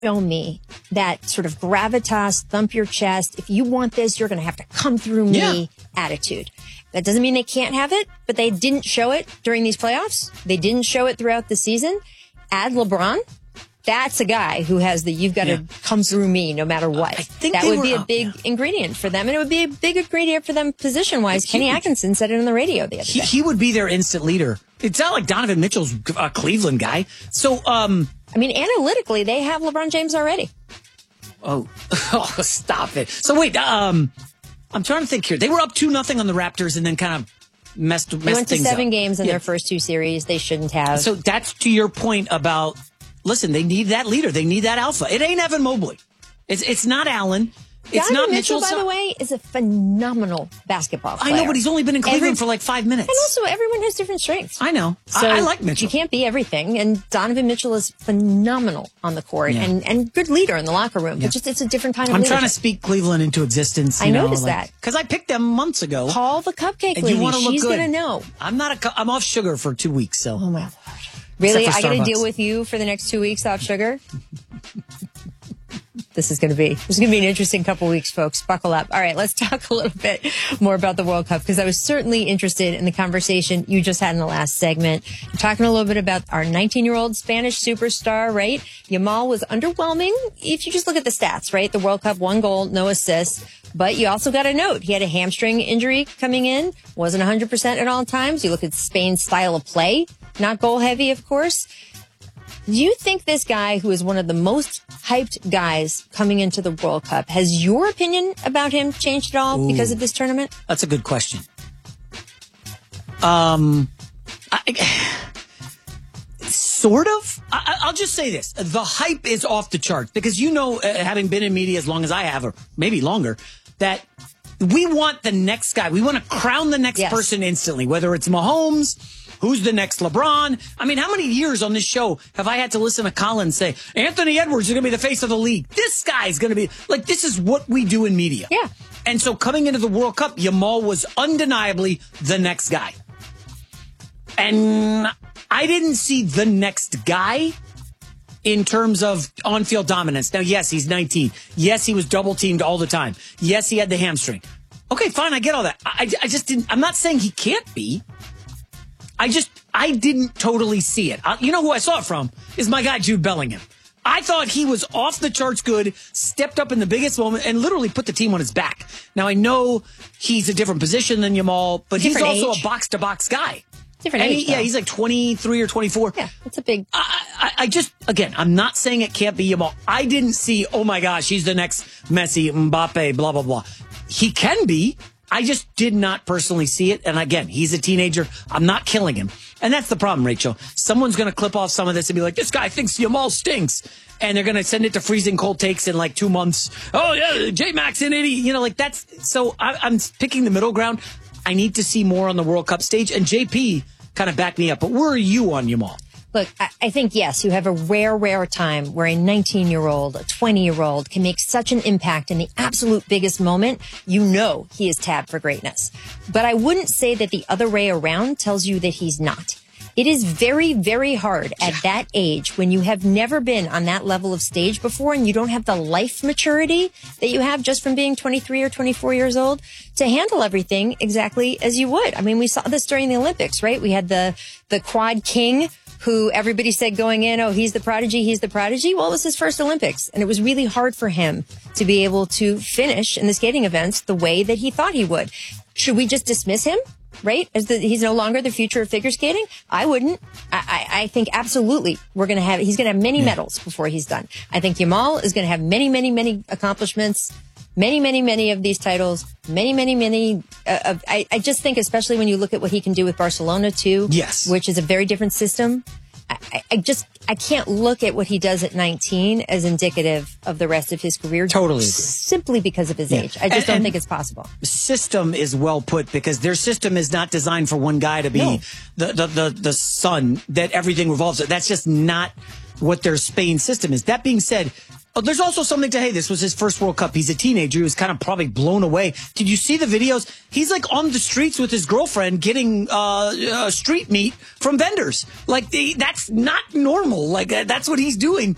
show me that sort of gravitas, thump your chest, if you want this, you're going to have to come through me attitude. That doesn't mean they can't have it, but they didn't show it during these playoffs. They didn't show it throughout the season. Add LeBron. That's a guy who has the you've got to come through me no matter what. I think that would be a big ingredient for them, and it would be a big ingredient for them position-wise. Kenny Atkinson said it on the radio the other day. He would be their instant leader. It's not like Donovan Mitchell's a Cleveland guy. So, I mean, analytically, they have LeBron James already. Oh, stop it. So wait, I'm trying to think here. They were up 2-0 on the Raptors and then kind of messed things up. They went to 7 games in their first 2 series. They shouldn't have. So that's to your point about, listen, they need that leader. They need that alpha. It ain't Evan Mobley. It's not Allen. It's Donovan not Mitchell, by the way, is a phenomenal basketball player. I know, but he's only been in Cleveland for like 5 minutes. And also, everyone has different strengths. I know. So I like Mitchell. You can't be everything. And Donovan Mitchell is phenomenal on the court and good leader in the locker room. But just it's a different kind of I'm leadership. trying to speak Cleveland into existence. I noticed that. Because I picked them months ago. Call the cupcake and lady. You want to look She's good. going to know. I'm off sugar for 2 weeks. So. Oh, my Lord. Really? I got to Starbucks. deal with you for the next 2 weeks off sugar? This is going to be an interesting couple weeks, folks. Buckle up. All right, let's talk a little bit more about the World Cup, because I was certainly interested in the conversation you just had in the last segment. We're talking a little bit about our 19-year-old Spanish superstar, right? Yamal was underwhelming if you just look at the stats, right? The World Cup, 1 goal, no assists. But you also got to note, he had a hamstring injury coming in, wasn't 100% at all times. You look at Spain's style of play, not goal heavy, of course. Do you think this guy, who is one of the most hyped guys coming into the World Cup, has your opinion about him changed at all because of this tournament? That's a good question. Sort of. I'll just say this. The hype is off the charts because, having been in media as long as I have, or maybe longer, that we want the next guy. We want to crown the next person instantly, whether it's Mahomes. Who's the next LeBron? I mean, how many years on this show have I had to listen to Colin say, Anthony Edwards is going to be the face of the league? This guy's going to be, like, this is what we do in media. Yeah. And so coming into the World Cup, Yamal was undeniably the next guy. And I didn't see the next guy in terms of on-field dominance. Now, yes, he's 19. Yes, he was double-teamed all the time. Yes, he had the hamstring. Okay, fine, I get all that. I just didn't, I'm not saying he can't be. I didn't totally see it. You know who I saw it from is my guy, Jude Bellingham. I thought he was off the charts good, stepped up in the biggest moment, and literally put the team on his back. Now, I know he's a different position than Yamal, but he's also a box-to-box guy. Different age, he's like 23 or 24. Yeah, that's a big... I just, again, I'm not saying it can't be Yamal. I didn't see, oh my gosh, he's the next Messi, Mbappe, blah, blah, blah. He can be. I just did not personally see it. And again, he's a teenager. I'm not killing him. And that's the problem, Rachel. Someone's going to clip off some of this and be like, this guy thinks Yamal stinks. And they're going to send it to freezing cold takes in like 2 months. Oh, yeah, J-Max an idiot. That's, so I'm picking the middle ground. I need to see more on the World Cup stage. And JP kind of backed me up. But where are you on Yamal? Look, I think, yes, you have a rare time where a 19-year-old, a 20-year-old can make such an impact in the absolute biggest moment. You know he is tabbed for greatness. But I wouldn't say that the other way around tells you that he's not. It is very, very hard at that age when you have never been on that level of stage before and you don't have the life maturity that you have just from being 23 or 24 years old to handle everything exactly as you would. I mean, we saw this during the Olympics, right? We had the quad king who everybody said going in, oh, he's the prodigy. Well, it was his first Olympics, and it was really hard for him to be able to finish in the skating events the way that he thought he would. Should we just dismiss him, right? He's no longer the future of figure skating? I wouldn't. I think absolutely he's going to have many medals before he's done. I think Yamal is going to have many accomplishments, many of these titles, many. I just think, especially when you look at what he can do with Barcelona too, yes, which is a very different system. I can't look at what he does at 19 as indicative of the rest of his career. Totally agree. Simply because of his age. I just don't think it's possible. System is well put because their system is not designed for one guy to be the sun that everything revolves. That's just not what their Spain system is. That being said, there's also something to, hey, this was his first World Cup. He's a teenager. He was kind of probably blown away. Did you see the videos? He's like on the streets with his girlfriend getting street meat from vendors. Like, that's not normal. Like, that's what he's doing.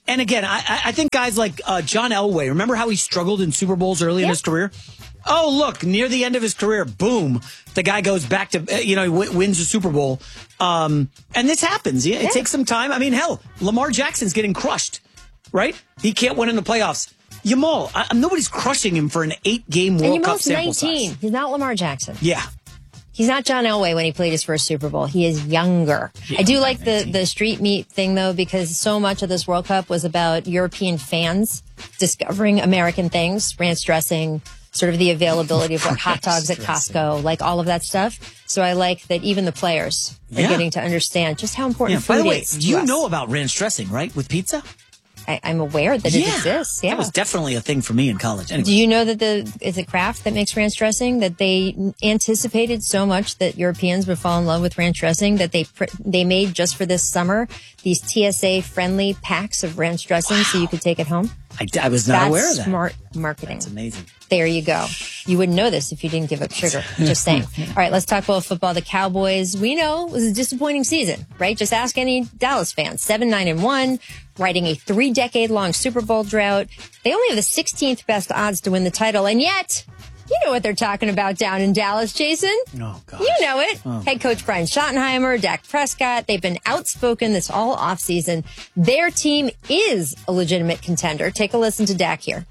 And again, I think guys like John Elway, remember how he struggled in Super Bowls early in his career? Oh, look, near the end of his career, boom, the guy goes back to, he wins the Super Bowl. And this happens. Yeah, it takes some time. I mean, hell, Lamar Jackson's getting crushed, right? He can't win in the playoffs. Yamal, nobody's crushing him for an 8-game World Cup sample 19. size. He's not Lamar Jackson. Yeah. He's not John Elway when he played his first Super Bowl. He is younger. I do like the street meat thing, though, because so much of this World Cup was about European fans discovering American things, ranch dressing, sort of the availability of hot dogs at Costco, like all of that stuff. So I like that even the players are getting to understand just how important food is. By the way, you us. know about ranch dressing, right, with pizza? I'm aware that it exists. Yeah, that was definitely a thing for me in college. Anyway. Do you know that it's a Kraft that makes ranch dressing, that they anticipated so much that Europeans would fall in love with ranch dressing that they made just for this summer these TSA friendly packs of ranch dressing so you could take it home? I was not aware of that. That's smart marketing. That's amazing. There you go. You wouldn't know this if you didn't give up sugar. Just saying. All right, let's talk about football. The Cowboys, we know, it was a disappointing season, right? Just ask any Dallas fan. 7-9-1, riding a 3-decade-long Super Bowl drought. They only have the 16th best odds to win the title, and yet, you know what they're talking about down in Dallas, Jason. Oh, gosh. You know it. Head coach Brian Schottenheimer, Dak Prescott, they've been outspoken this all offseason. Their team is a legitimate contender. Take a listen to Dak here.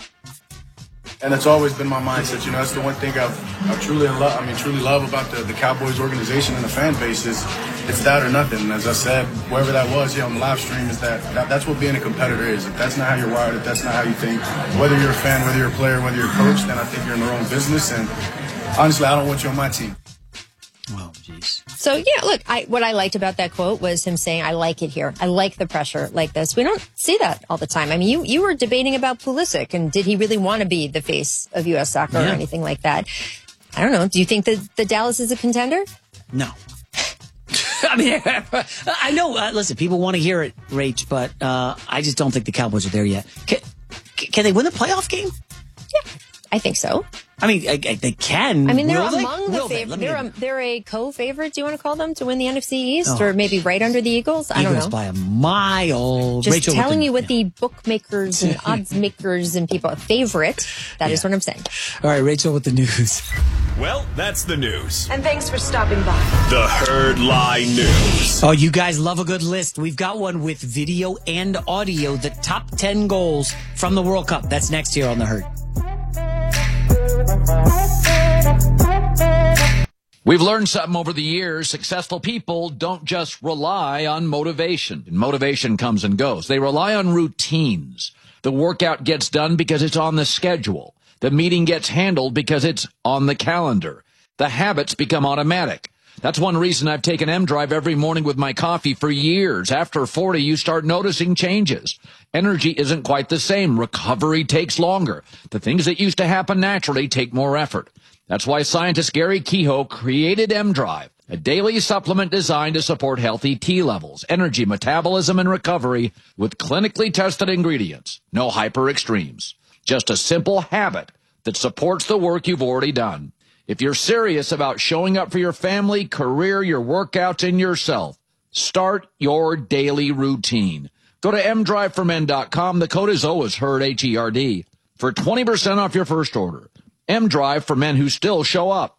And it's always been my mindset. That's the one thing I truly love about the Cowboys organization and the fan base is it's that or nothing. And as I said, wherever that was on the live stream, is that's what being a competitor is. If that's not how you're wired, if that's not how you think, whether you're a fan, whether you're a player, whether you're a coach, then I think you're in the wrong business. And honestly, I don't want you on my team. Oh, jeez. So, look, what I liked about that quote was him saying, I like it here. I like the pressure like this. We don't see that all the time. I mean, you were debating about Pulisic, and did he really want to be the face of U.S. soccer or anything like that? I don't know. Do you think that the Dallas is a contender? No. I mean, I know, listen, people want to hear it, Rach, but I just don't think the Cowboys are there yet. Can they win the playoff game? Yeah, I think so. I mean, they can. I mean, they're Will among they? the favorites. They're a co-favorite, do you want to call them, to win the NFC East, or maybe right under the Eagles? I don't know. Eagles by a mile. Just Rachel telling you what the bookmakers and odds makers and people favorite. That is what I'm saying. All right, Rachel with the news. Well, that's the news. And thanks for stopping by. The Herd Lie News. Oh, you guys love a good list. We've got one with video and audio, the top 10 goals from the World Cup. That's next here on The Herd. We've learned something over the years. Successful people don't just rely on motivation. Motivation comes and goes. They rely on routines. The workout gets done because it's on the schedule. The meeting gets handled because it's on the calendar. The habits become automatic. That's one reason I've taken M-Drive every morning with my coffee for years. After 40, you start noticing changes. Energy isn't quite the same. Recovery takes longer. The things that used to happen naturally take more effort. That's why scientist Gary Kehoe created M-Drive, a daily supplement designed to support healthy T levels, energy, metabolism, and recovery with clinically tested ingredients. No hyper extremes. Just a simple habit that supports the work you've already done. If you're serious about showing up for your family, career, your workouts, and yourself, start your daily routine. Go to mdriveformen.com. The code is always HERD, H-E-R-D, for 20% off your first order. M-Drive for men who still show up.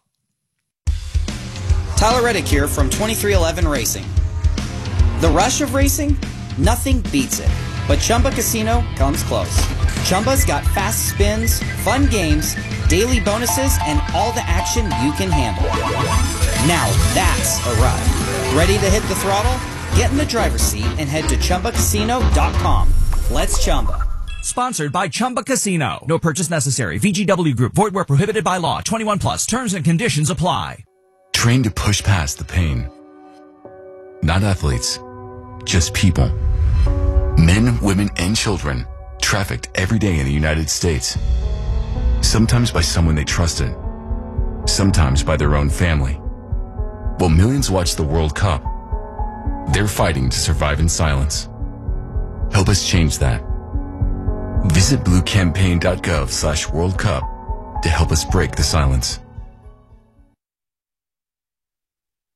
Tyler Reddick here from 2311 Racing. The rush of racing? Nothing beats it. But Chumba Casino comes close. Chumba's got fast spins, fun games, daily bonuses, and all the action you can handle. Now that's a ride. Ready to hit the throttle? Get in the driver's seat and head to ChumbaCasino.com. Let's Chumba. Sponsored by Chumba Casino. No purchase necessary. VGW Group. Void where prohibited by law. 21 plus. Terms and conditions apply. Train to push past the pain. Not athletes. Just people. Men, women, and children trafficked every day in the United States. Sometimes by someone they trusted. Sometimes by their own family. While millions watch the World Cup, they're fighting to survive in silence. Help us change that. Visit bluecampaign.gov/World Cup to help us break the silence.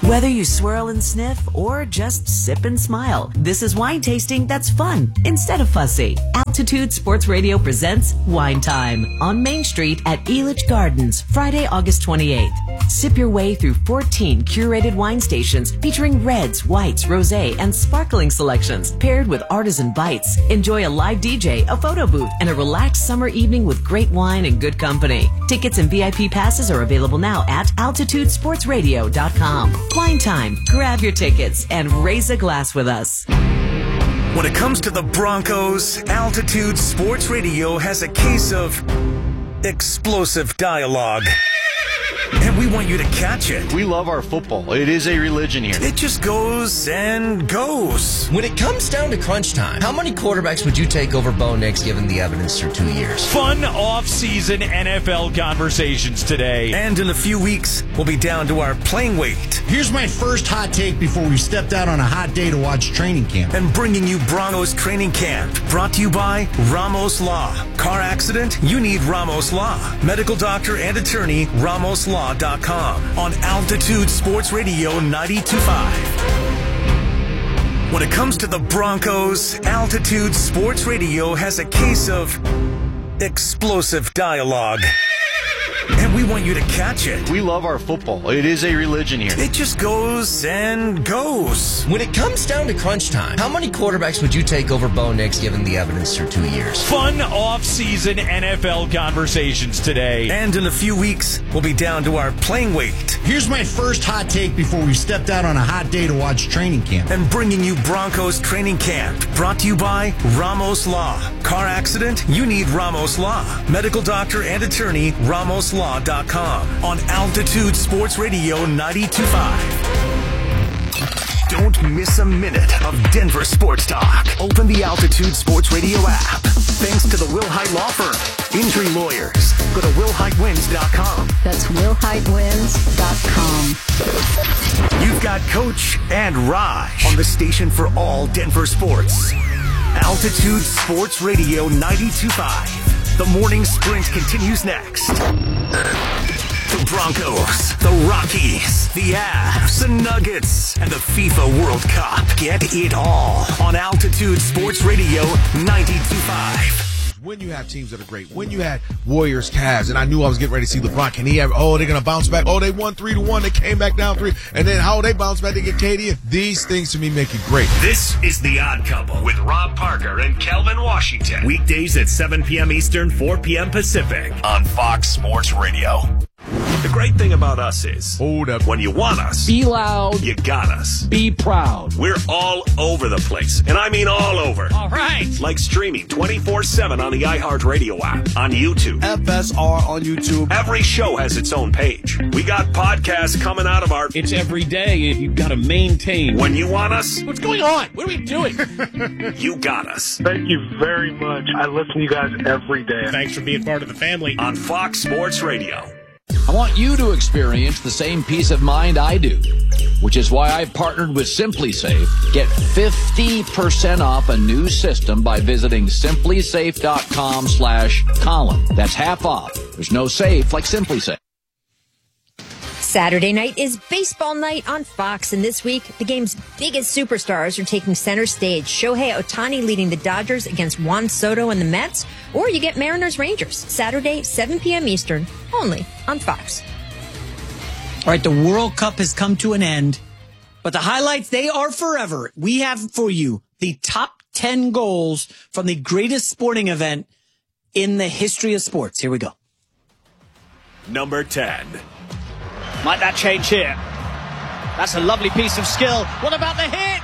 Whether you swirl and sniff or just sip and smile, this is wine tasting that's fun instead of fussy. Altitude Sports Radio presents Wine Time on Main Street at Elitch Gardens, Friday, August 28th. Sip your way through 14 curated wine stations featuring reds, whites, rosé, and sparkling selections paired with artisan bites. Enjoy a live DJ, a photo booth, and a relaxed summer evening with great wine and good company. Tickets and VIP passes are available now at altitudesportsradio.com. Wine Time. Grab your tickets and raise a glass with us. When it comes to the Broncos, Altitude Sports Radio has a case of explosive dialogue. And we want you to catch it. We love our football. It is a religion here. It just goes and goes. When it comes down to crunch time, how many quarterbacks would you take over Bo Nix given the evidence through 2 years? Fun off-season NFL conversations today. And in a few weeks, we'll be down to our playing weight. Here's my first hot take before we stepped out on a hot day to watch training camp. And bringing you Broncos Training Camp. Brought to you by Ramos Law. Car accident? You need Ramos Law. Medical doctor and attorney, RamosLaw.com on Altitude Sports Radio 92.5. When it comes to the Broncos, Altitude Sports Radio has a case of explosive dialogue. And we want you to catch it. We love our football. It is a religion here. It just goes and goes. When it comes down to crunch time, how many quarterbacks would you take over Bo Nix given the evidence through 2 years? Fun off-season NFL conversations today. And in a few weeks, we'll be down to our playing weight. Here's my first hot take before we stepped out on a hot day to watch training camp. And bringing you Broncos Training Camp. Brought to you by Ramos Law. Car accident? You need Ramos Law. Medical doctor and attorney, RamosLaw.com on Altitude Sports Radio 92.5. Don't miss a minute of Denver sports talk. Open the Altitude Sports Radio app. Thanks to the Will Hite Law Firm. Injury lawyers. Go to WillHiteWins.com. That's WillHiteWins.com. You've got Coach and Raj on the station for all Denver sports. Altitude Sports Radio 92.5. The morning sprint continues next. The Broncos, the Rockies, the Avs, the Nuggets, and the FIFA World Cup. Get it all on Altitude Sports Radio 92.5. When you have teams that are great, when you had Warriors, Cavs, and I knew I was getting ready to see LeBron. Can he ever? Oh, they're going to bounce back. Oh, they won 3-1. They came back down 3. And then how they bounce back, they get KD. These things to me make it great. This is The Odd Couple with Rob Parker and Kelvin Washington. Weekdays at 7 p.m. Eastern, 4 p.m. Pacific on Fox Sports Radio. The great thing about us is, hold up, when you want us, be loud, you got us. Be proud. We're all over the place, and I mean all over. All right. Like streaming 24/7 on the iHeartRadio app, on YouTube. FSR on YouTube. Every show has its own page. We got podcasts coming out of our... It's every day, and you've got to maintain. When you want us... What's going on? What are we doing? You got us. Thank you very much. I listen to you guys every day. Thanks for being part of the family. On Fox Sports Radio. I want you to experience the same peace of mind I do, which is why I've partnered with SimpliSafe. Get 50% off a new system by visiting simplysafe.com/Colin. That's half off. There's no safe like SimpliSafe. Saturday night is baseball night on Fox, and this week, the game's biggest superstars are taking center stage. Shohei Ohtani leading the Dodgers against Juan Soto and the Mets, or you get Mariners-Rangers, Saturday, 7 p.m. Eastern, only on Fox. All right, the World Cup has come to an end, but the highlights, they are forever. We have for you the top 10 goals from the greatest sporting event in the history of sports. Here we go. Number 10. Might that change here? That's a lovely piece of skill. What about the hit?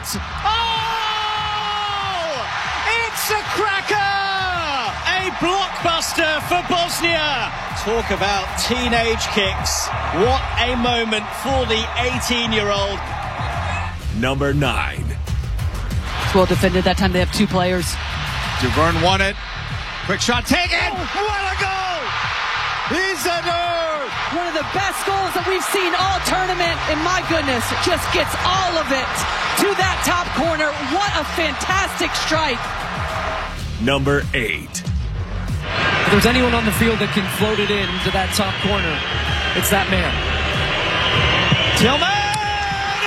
Oh! It's a cracker! A blockbuster for Bosnia. Talk about teenage kicks. What a moment for the 18-year-old. Number 9. It's well defended. That time they have two players. Duvern won it. Quick shot taken. Oh, what a goal! Isidore! One of the best goals that we've seen all tournament, and my goodness, just gets all of it to that top corner. What a fantastic strike. Number 8. If there's anyone on the field that can float it into that top corner, it's that man. Tillman!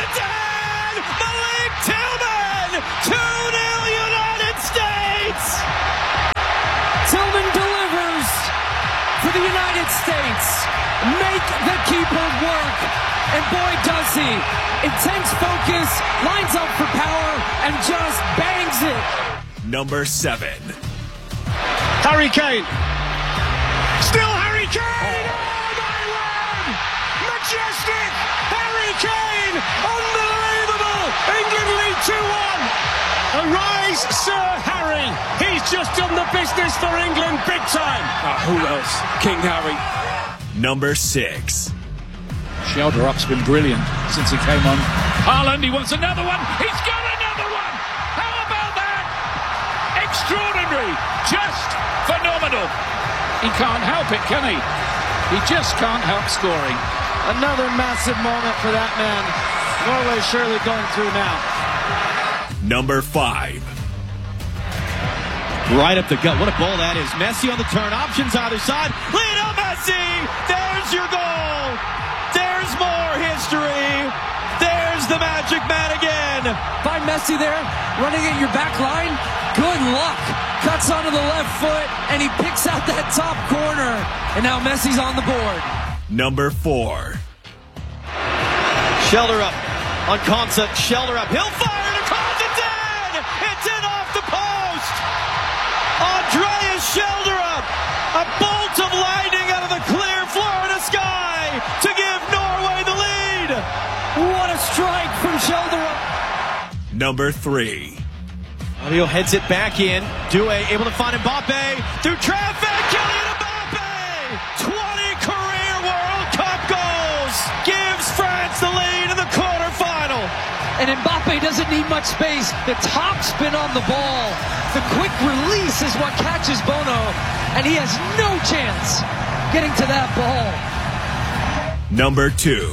Tillman delivers for the United States. Make the keeper work. And boy, does he. Intense focus, lines up for power, and just bangs it. Number 7. Harry Kane. Still Harry Kane. Oh, my word. Majestic. Harry Kane. Unbelievable. England lead 2-1. Arise, Sir Harry. He's just done the business for England big time. Who else? King Harry. Number 6. Shelderup's been brilliant since he came on. Haaland, he wants another one. He's got another one. How about that? Extraordinary. Just phenomenal. He can't help it, can he? He just can't help scoring. Another massive moment for that man. Norway surely going through now. Number 5. Right up the gut. What a ball that is. Messi on the turn. Options either side. Lionel Messi. There's your goal. There's more history. There's the magic man again. Find Messi there, running at your back line. Good luck. Cuts onto the left foot, and he picks out that top corner. And now Messi's on the board. Number 4. Shelderup on concept. Shelderup. He'll fire and calls it in. It's in off the post. Andreas Shelderup. A bolt of lightning out of the clear Florida sky to give Norway the lead. What a strike from Shelderup. Number 3. Mario heads it back in. Due able to find Mbappe through traffic. Kylian Mbappe. 20 career World Cup goals. Gives France the lead in the quarterfinal. And Mbappe doesn't need much space. The top spin on the ball. The quick release is what catches Bono. And he has no chance getting to that ball. Number 2.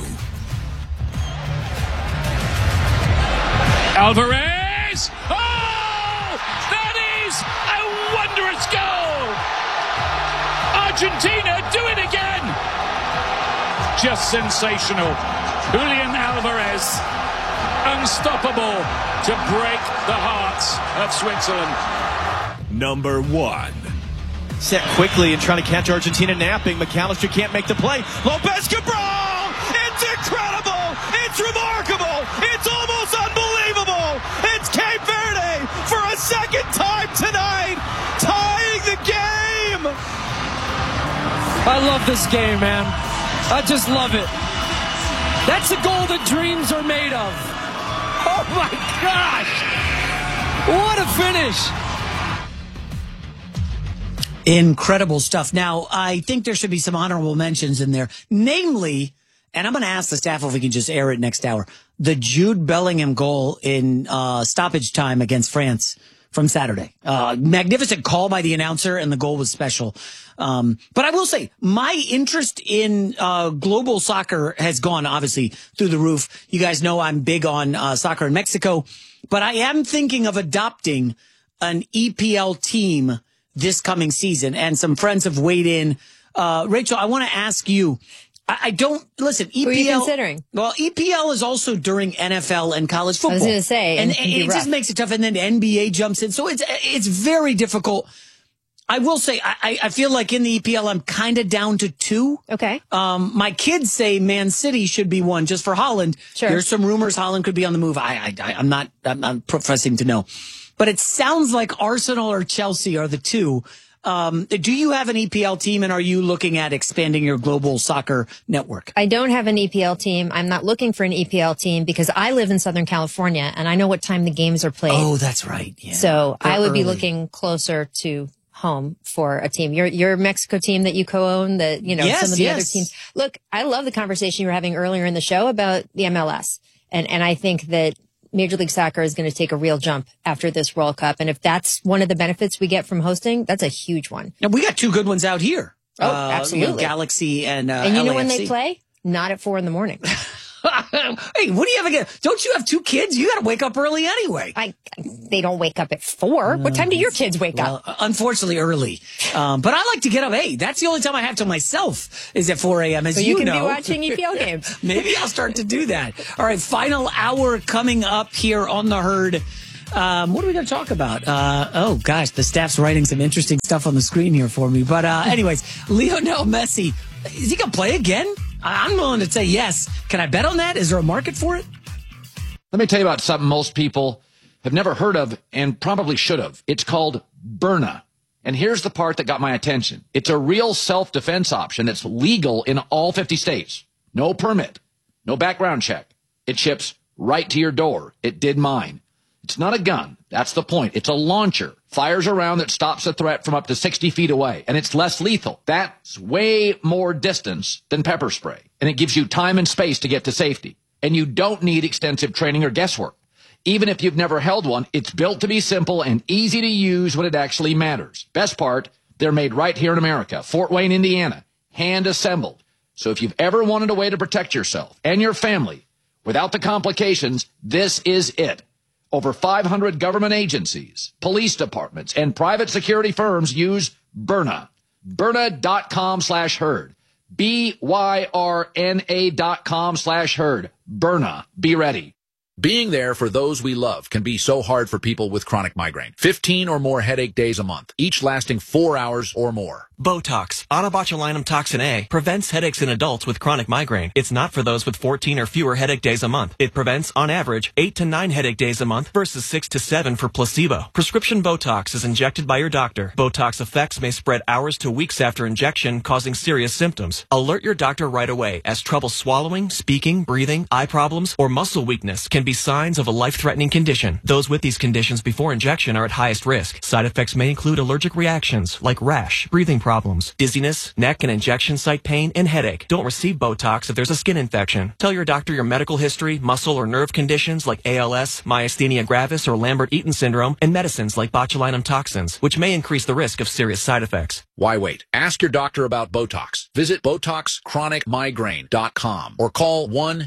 Alvarez. Oh, that is a wondrous goal. Argentina do it again. Just sensational. Julian Alvarez. Unstoppable to break the hearts of Switzerland. Number 1. Set quickly and trying to catch Argentina napping. McAllister can't make the play. Lopez Cabral! It's incredible! It's remarkable! It's almost unbelievable! It's Cape Verde for a second time tonight, tying the game! I love this game, man. I just love it. That's a goal that dreams are made of. Oh my gosh! What a finish! Incredible stuff. Now, I think there should be some honorable mentions in there. Namely, and I'm going to ask the staff if we can just air it next hour, the Jude Bellingham goal in stoppage time against France from Saturday. Magnificent call by the announcer, and the goal was special. But I will say, my interest in global soccer has gone, obviously, through the roof. You guys know I'm big on soccer in Mexico. But I am thinking of adopting an EPL team this coming season, and some friends have weighed in. Rachel, I want to ask you, I don't, listen, EPL. Who are you considering? Well, EPL is also during NFL and college football. I was going to say. And it just makes it tough, and then the NBA jumps in. So it's very difficult. I will say, I feel like in the EPL, I'm kind of down to 2. Okay. My kids say Man City should be 1 just for Haaland. Sure. There's some rumors Haaland could be on the move. I'm not professing to know. But it sounds like Arsenal or Chelsea are the 2. Do you have an EPL team, and are you looking at expanding your global soccer network? I don't have an EPL team. I'm not looking for an EPL team because I live in Southern California and I know what time the games are played. Oh, that's right. Yeah. So They're I would be early. looking closer to home for a team. Your Mexico team that you co-own, that, you know, Yes, some of the yes. other teams. Look, I love the conversation you were having earlier in the show about the MLS. And I think that Major League Soccer is going to take a real jump after this World Cup. And if that's one of the benefits we get from hosting, that's a huge one. Now, we got 2 good ones out here. Oh, absolutely. Galaxy and And you know when LAFC. they play? Not at 4 a.m. Hey, what do you have again? Don't you have 2 kids? You got to wake up early anyway. They don't wake up at 4. What time do your kids wake up? Unfortunately, early. But I like to get up. Hey, that's the only time I have to myself is at 4 a.m. As So you can know. be watching EPL games. Maybe I'll start to do that. All right, final hour coming up here on The Herd. What are we going to talk about? Oh, gosh, the staff's writing some interesting stuff on the screen here for me. But anyways, Lionel Messi, is he going to play again? I'm willing to say yes. Can I bet on that? Is there a market for it? Let me tell you about something most people have never heard of and probably should have. It's called Byrna. And here's the part that got my attention. It's a real self-defense option that's legal in all 50 states. No permit, no background check. It ships right to your door. It did mine. It's not a gun. That's the point. It's a launcher. Fires a round that stops a threat from up to 60 feet away. And it's less lethal. That's way more distance than pepper spray. And it gives you time and space to get to safety. And you don't need extensive training or guesswork. Even if you've never held one, it's built to be simple and easy to use when it actually matters. Best part, they're made right here in America, Fort Wayne, Indiana, hand assembled. So if you've ever wanted a way to protect yourself and your family without the complications, this is it. Over 500 government agencies, police departments, and private security firms use Byrna. Byrna.com/herd. BYRNA.com/herd. Byrna. Be ready. Being there for those we love can be so hard for people with chronic migraine. 15 or more headache days a month, each lasting 4 hours or more. Botox, onabotulinum toxin A, prevents headaches in adults with chronic migraine. It's not for those with 14 or fewer headache days a month. It prevents, on average, 8 to 9 headache days a month versus 6 to 7 for placebo. Prescription Botox is injected by your doctor. Botox effects may spread hours to weeks after injection, causing serious symptoms. Alert your doctor right away, as trouble swallowing, speaking, breathing, eye problems, or muscle weakness can be signs of a life-threatening condition. Those with these conditions before injection are at highest risk. Side effects may include allergic reactions like rash, breathing problems, dizziness, neck and injection site pain, and headache. Don't receive Botox if there's a skin infection. Tell your doctor your medical history, muscle or nerve conditions like ALS, myasthenia gravis, or Lambert-Eaton syndrome, and medicines like botulinum toxins, which may increase the risk of serious side effects. Why wait? Ask your doctor about Botox. Visit BotoxChronicMigraine.com or call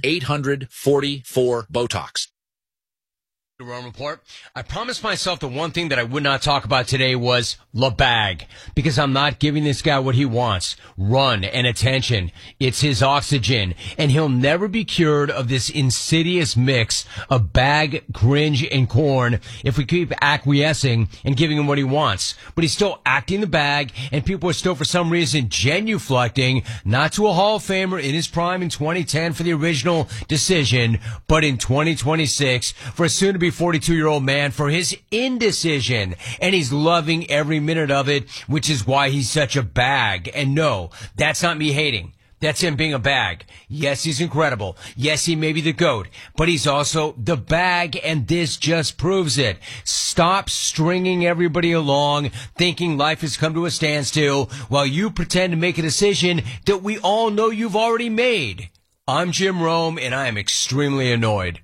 1-800-44-BOTOX. Rome Report. I promised myself the one thing that I would not talk about today was LeBag, because I'm not giving this guy what he wants. Run and attention. It's his oxygen, and he'll never be cured of this insidious mix of bag, cringe, and corn if we keep acquiescing and giving him what he wants. But he's still acting the bag, and people are still for some reason genuflecting, not to a Hall of Famer in his prime in 2010 for the original decision, but in 2026 for a soon-to-be 42-year-old man for his indecision, and he's loving every minute of it, which is why he's such a bag. And no, that's not me hating. That's him being a bag. Yes, he's incredible. Yes, he may be the GOAT, but he's also the bag, and this just proves it. Stop stringing everybody along, thinking life has come to a standstill, while you pretend to make a decision that we all know you've already made. I'm Jim Rome, and I am extremely annoyed.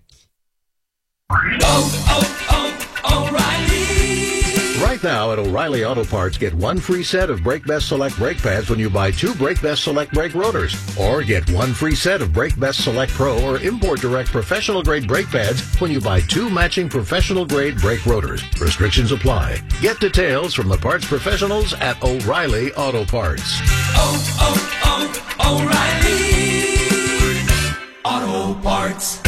O'Reilly. Right now at O'Reilly Auto Parts, get one free set of Brake Best Select brake pads when you buy 2 Brake Best Select brake rotors. Or get one free set of Brake Best Select Pro or Import Direct professional grade brake pads when you buy 2 matching professional grade brake rotors. Restrictions apply. Get details from the parts professionals at O'Reilly Auto Parts. O'Reilly Auto Parts.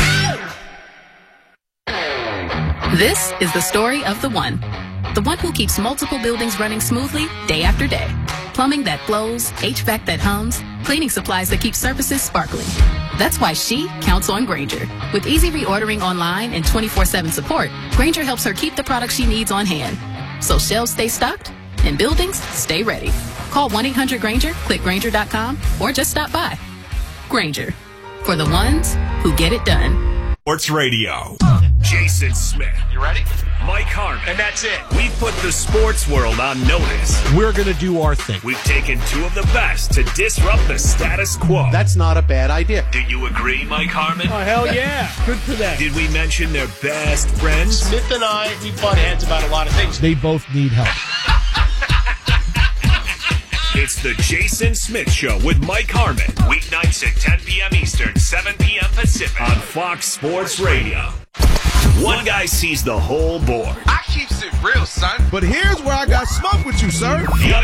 This is the story of the one who keeps multiple buildings running smoothly day after day. Plumbing that flows, HVAC that hums, cleaning supplies that keep surfaces sparkling. That's why she counts on Grainger. With easy reordering online and 24/7 support, Grainger helps her keep the products she needs on hand, so shelves stay stocked and buildings stay ready. Call 1-800-GRAINGER, click Grainger.com, or just stop by. Grainger, for the ones who get it done. Sports Radio. Jason Smith. You ready? Mike Harmon. And that's it. We've put the sports world on notice. We're going to do our thing. We've taken 2 of the best to disrupt the status quo. That's not a bad idea. Do you agree, Mike Harmon? Oh, hell yeah. Good for them. Did we mention their best friends? Smith and I, we butt heads about a lot of things. They both need help. It's the Jason Smith Show with Mike Harmon. Weeknights at 10 p.m. Eastern, 7 p.m. Pacific on Fox Sports Radio. One guy sees the whole board. I keeps it real, son. But here's where I got smoke with you, sir.